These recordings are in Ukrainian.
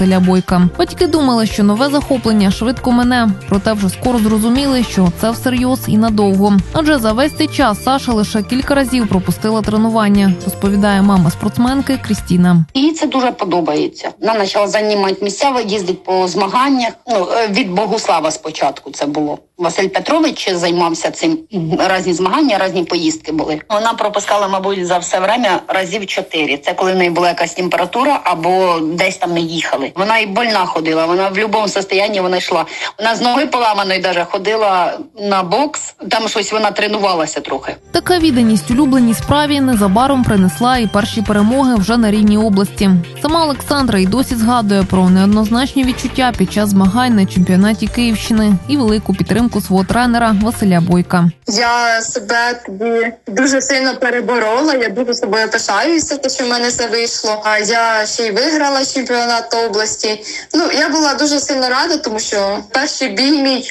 Василя Бойка. Батьки думали, що нове захоплення швидко мине, проте вже скоро зрозуміли, що це всерйоз і надовго. Адже за весь цей час Саша лише кілька разів пропустила тренування, розповідає мама спортсменки Крістіна. Їй це дуже подобається. Вона почала займати місця, їздити по змаганнях. Від Богуслава спочатку це було. Василь Петрович займався цим. Різні змагання, різні поїздки були. Вона пропускала, мабуть, за все время разів 4. Це коли в неї була якась температура або десь там не їхали. Вона і больна ходила, вона в будь-якому стані вона йшла. Вона з ноги поламаної навіть ходила на бокс, там щось вона тренувалася трохи. Така відданість улюбленій справі незабаром принесла і перші перемоги вже на рівні області. Сама Олександра й досі згадує про неоднозначні відчуття під час змагань на чемпіонаті Київщини і велику підтримку свого тренера Василя Бойка. Я себе тоді дуже сильно переборола, я дуже собою пишаюся, те, що в мене все вийшло. А я ще й виграла чемпіонат області. Я була дуже сильно рада, тому що перший бій мій,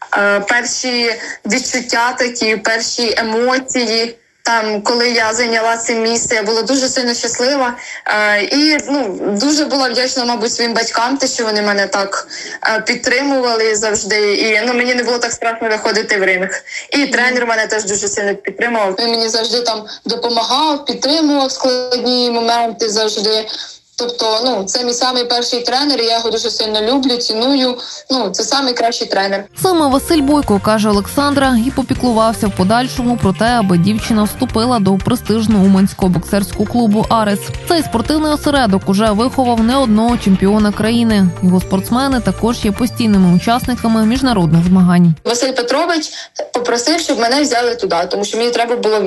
перші відчуття такі, перші емоції. Там, коли я зайняла це місце, я була дуже сильно щаслива і дуже була вдячна, мабуть, своїм батькам, те, що вони мене так підтримували завжди. І мені не було так страшно виходити в ринг. І тренер мене теж дуже сильно підтримував. Він мені завжди там допомагав, підтримував складні моменти завжди. Тобто, це мій самий перший тренер, і я його дуже сильно люблю, ціную. Це самий кращий тренер. Саме Василь Бойко, каже Олександра, і попіклувався в подальшому про те, аби дівчина вступила до престижного уманського боксерського клубу «Арес». Цей спортивний осередок уже виховав не одного чемпіона країни. Його спортсмени також є постійними учасниками міжнародних змагань. Василь Петрович попросив, щоб мене взяли туди, тому що мені треба було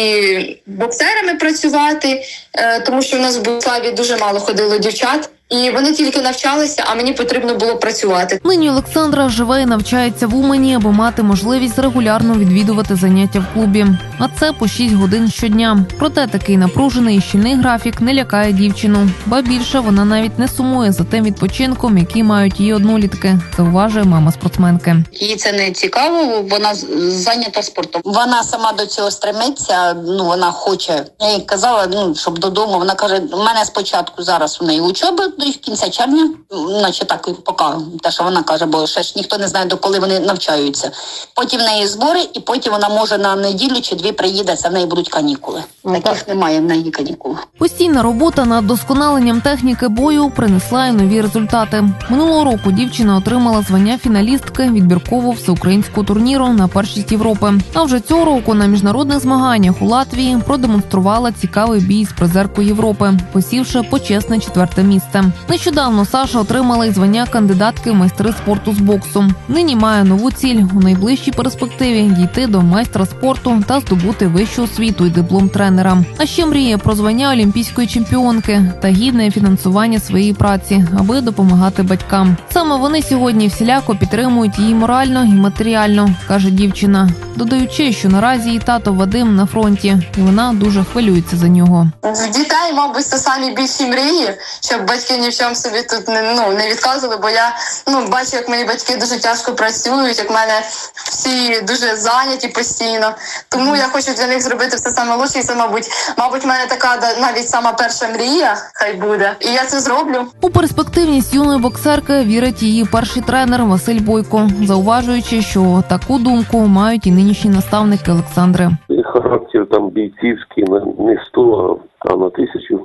і боксерами працювати, тому що в нас в Богуславі дуже мало ходило дівчат. І вони тільки навчалися, а мені потрібно було працювати. Нині Олександра живе і навчається в Умані, аби мати можливість регулярно відвідувати заняття в клубі. А це по 6 годин щодня. Проте такий напружений і щільний графік не лякає дівчину. Ба більше, вона навіть не сумує за тим відпочинком, який мають її однолітки, зауважує мама спортсменки. Їй це не цікаво, вона зайнята спортом. Вона сама до цього стремиться, вона хоче. Я їй казала, щоб додому. Вона каже, у мене спочатку зараз у неї учоба, до кінця червня, наче так і поки, те, що вона каже, бо ще ж ніхто не знає, до коли вони навчаються. Потім в неї збори, і потім вона може на неділю чи 2 приїде, це в неї будуть канікули. Таких немає в неї канікул. Постійна робота над досконаленням техніки бою принесла й нові результати. Минулого року дівчина отримала звання фіналістки відбіркового всеукраїнського турніру на першість Європи. А вже цього року на міжнародних змаганнях у Латвії продемонструвала цікавий бій з призеркою Європи, посівши почесне 4-те місце. Нещодавно Саша отримала й звання кандидатки в майстри спорту з боксу. Нині має нову ціль – у найближчій перспективі дійти до майстра спорту та здобути вищу освіту і диплом тренера. А ще мріє про звання олімпійської чемпіонки та гідне фінансування своєї праці, аби допомагати батькам. Саме вони сьогодні всіляко підтримують її морально і матеріально, каже дівчина, додаючи, що наразі її тато Вадим на фронті, і вона дуже хвилюється за нього. В дітей, мабуть, це самі більші мрії, щоб батьки ні в чому собі тут не відказували, бо я бачу, як мої батьки дуже тяжко працюють, як в мене всі дуже зайняті постійно. Тому я хочу для них зробити все саме лучше, і це, мабуть, в мене така навіть сама перша мрія, хай буде, і я це зроблю. У перспективність юної боксерки вірить її перший тренер Василь Бойко, зауважуючи, що таку думку мають і нинішні наставники Олександри. Характер там бійцівський не 100, а на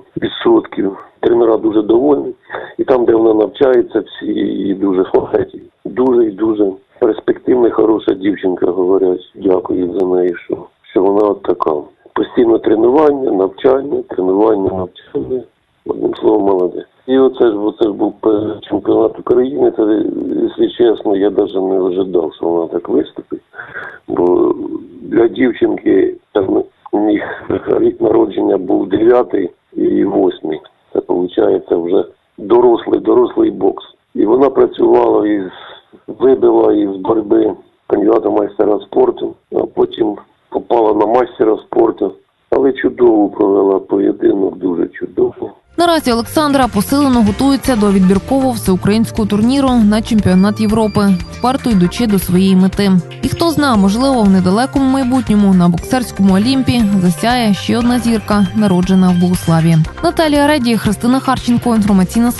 1000%. Тренера дуже довольні. І там, де вона навчається, всі її дуже хвалять. Дуже і дуже перспективна, хороша дівчинка, говорять. Дякую за неї, що вона от така. Постійно тренування, навчання. Одним словом, молодець. І оце ж був чемпіонат України. Це, якщо чесно, я навіть не очікував, що вона так виступить. Бо для дівчинки у них рік народження був 9-й і 8-й. Це, виходить, вже дорослий бокс. І вона працювала вибила із боротьби кандидата майстера спорту, а потім попала на майстера спорту. Але чудово провела поєдинок, дуже чудово. Наразі Олександра посилено готується до відбіркового всеукраїнського турніру на чемпіонат Європи, вперто йдучи до своєї мети. І хто знає, можливо, в недалекому майбутньому на боксерському Олімпі засяє ще одна зірка, народжена в Богуславі. Наталія Реді, Христина Харченко, інформаційна